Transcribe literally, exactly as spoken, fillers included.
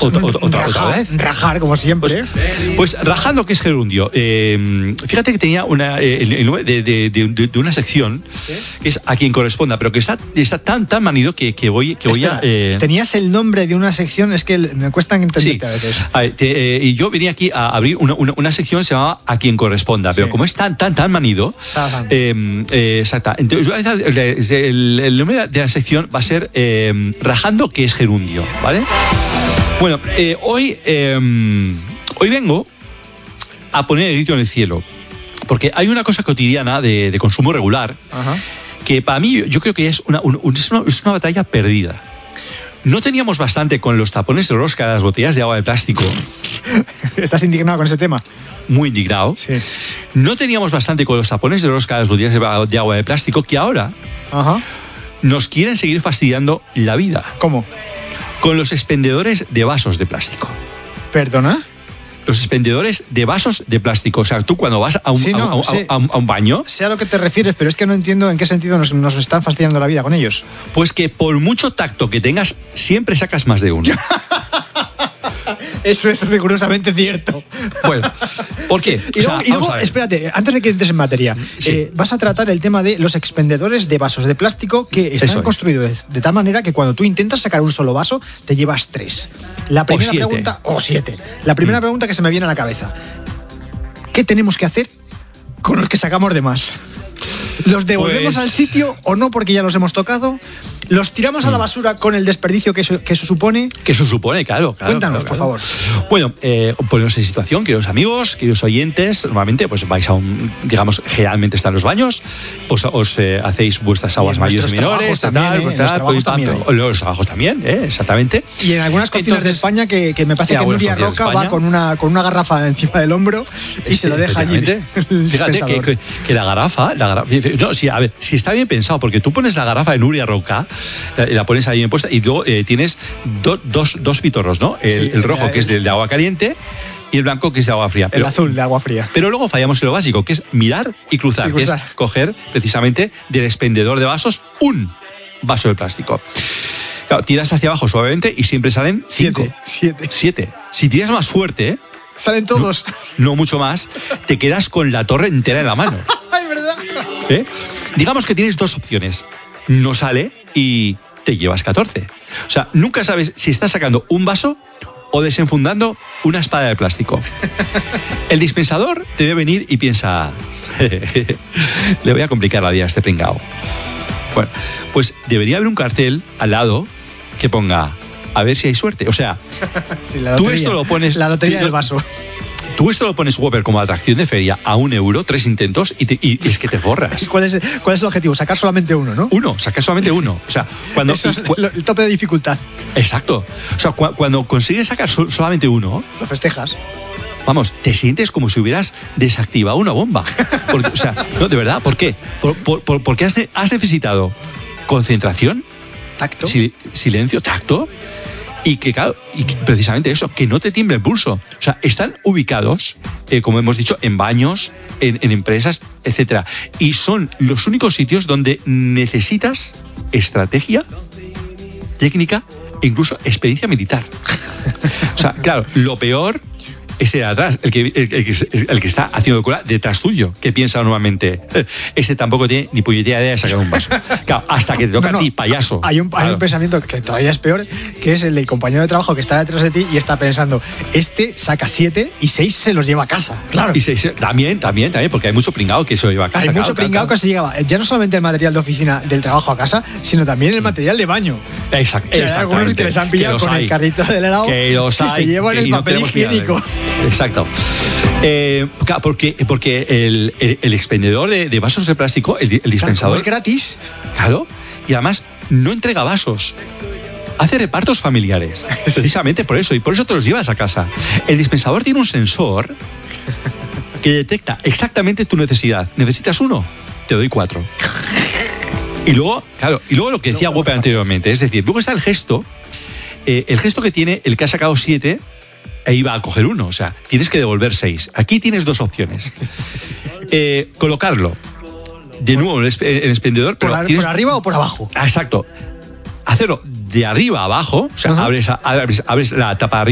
Otra, otra, otra, rajar, otra vez. Rajar, como siempre. Pues, pues rajando, ¿qué es gerundio? Eh, fíjate que tenía una, eh, el, el nombre de, de, de, de una sección, ¿sí?, que es A quien corresponda, pero que está, está tan, tan manido que, que voy, que voy Espera, a... Eh... Tenías el nombre de una sección, es que me cuesta entenderte, sí, a veces. A ver, te, eh, y yo venía aquí a abrir una, una, una sección que se llamaba A quien corresponda, pero sí, como es tan, tan, tan manido... Eh, eh, exacta. Entonces, el, el nombre de la sección va a ser eh, Rajando, que es gerundio, ¿vale? Bueno, eh, hoy, eh, hoy vengo a poner el grito en el cielo, porque hay una cosa cotidiana de, de consumo regular. Ajá. Que para mí yo creo que es una, un, es, una, es una batalla perdida. No teníamos bastante con los tapones de rosca de las botellas de agua de plástico. ¿Estás indignado con ese tema? Muy indignado. Sí. No teníamos bastante con los tapones de rosca de las botellas de agua de plástico, que ahora Ajá. nos quieren seguir fastidiando la vida. ¿Cómo? Con los expendedores de vasos de plástico. ¿Perdona? Los expendedores de vasos de plástico. O sea, tú cuando vas a un, sí, no, a, a, sí. a, a, a un baño... Sé a lo que te refieres, pero es que no entiendo en qué sentido nos, nos están fastidiando la vida con ellos. Pues que por mucho tacto que tengas, siempre sacas más de uno. Eso es rigurosamente cierto. Bueno, ¿por qué? Sí. Y luego, o sea, y luego espérate, antes de que entres en materia, sí. eh, vas a tratar el tema de los expendedores de vasos de plástico que están Eso construidos es. de tal manera que cuando tú intentas sacar un solo vaso, te llevas tres. La primera o siete. pregunta, o siete. La primera mm. pregunta que se me viene a la cabeza: ¿qué tenemos que hacer con los que sacamos de más? ¿Los devolvemos pues... al sitio o no porque ya los hemos tocado? ¿Los tiramos a la basura con el desperdicio que eso, que eso supone? Que eso supone, claro. claro Cuéntanos, claro, por claro. favor. Bueno, eh, poneros en situación, queridos amigos, queridos oyentes. Normalmente, pues vais a un, digamos, generalmente están los baños, os, os eh, hacéis vuestras aguas mayores y menores, tal, también, tal, eh, tal, los trabajos tal, también. tal, los trabajos también, eh, exactamente. Y en algunas cocinas Entonces, de España que, que me parece que Nuria Roca va con una, con una garrafa encima del hombro y se lo deja allí. Fíjate que, que, que la garrafa, la garrafa, no, sí, a ver, si está bien pensado, porque tú pones la garrafa de Nuria Roca, la, la pones ahí bien puesta y luego eh, tienes do, dos, dos pitorros, ¿no? El, sí, el rojo, que es del de agua caliente, y el blanco, que es de agua fría. Pero, el azul, de agua fría. Pero luego fallamos en lo básico, que es mirar y cruzar, y cruzar. que es coger precisamente del expendedor de vasos un vaso de plástico. Claro, tiras hacia abajo suavemente y siempre salen cinco. Siete. Siete. Siete. Si tiras más fuerte... Salen todos. No, no mucho más. Te quedas con la torre entera en la mano. ¡Ay, verdad! ¿Eh? Digamos que tienes dos opciones. No sale y... te llevas catorce. O sea, nunca sabes si estás sacando un vaso o desenfundando una espada de plástico. El dispensador debe venir y piensa, le voy a complicar la vida a este pringao. Bueno, pues debería haber un cartel al lado que ponga, a ver si hay suerte. O sea, sí, la tú esto lo pones... La lotería del vaso. Tú esto lo pones, Whopper, como atracción de feria a un euro, tres intentos y, te, y es que te forras. ¿Y cuál es, cuál es el objetivo? Sacar solamente uno, ¿no? Uno, sacar solamente uno. O sea, cuando Eso es y, el tope de dificultad. Exacto. O sea, cu cuando consigues sacar so solamente uno, lo festejas. Vamos, te sientes como si hubieras desactivado una bomba. Porque, o sea, no, de verdad, ¿por qué? Por, por, por, porque has, has necesitado concentración, tacto, si, silencio, tacto. Y que, claro, y que precisamente eso, que no te tiemble el pulso. O sea, están ubicados, eh, como hemos dicho, en baños, en, en empresas, etcétera. Y son los únicos sitios donde necesitas estrategia, técnica e incluso experiencia militar. O sea, claro, lo peor ese de atrás, el que, el, el, el que está haciendo cola detrás tuyo, que piensa normalmente, ese tampoco tiene ni puñetera idea de sacar un vaso. Claro, hasta que te toca no, no, a ti, payaso. Hay un, claro. hay un pensamiento que todavía es peor, que es el del compañero de trabajo que está detrás de ti y está pensando, este saca siete y seis se los lleva a casa. Claro. Y seis, también, también, también, porque hay mucho pringao que se lo lleva a casa. Hay claro, mucho claro, pringao claro. que se lleva, ya no solamente el material de oficina del trabajo a casa, sino también el material de baño. Exacto. Que hay algunos que les han pillado con hay. el carrito del helado que, los y hay, se llevan el papel no higiénico. Exacto. Eh, porque porque el, el, el expendedor de, de vasos de plástico, el, el dispensador... Claro, es gratis. Claro, y además no entrega vasos. Hace repartos familiares, sí. Precisamente por eso, y por eso te los llevas a casa. El dispensador tiene un sensor que detecta exactamente tu necesidad. ¿Necesitas uno? Te doy cuatro. Y luego, claro, y luego lo que decía Whopper anteriormente, es decir, luego está el gesto, eh, el gesto que tiene el que ha sacado siete e iba a coger uno, o sea, tienes que devolver seis. Aquí tienes dos opciones. Eh, colocarlo de nuevo en el expendedor, pero ¿Por, la, tienes... ¿por arriba o por abajo? Exacto. Hacerlo de arriba a abajo, o sea, abres, abres, abres la tapa de arriba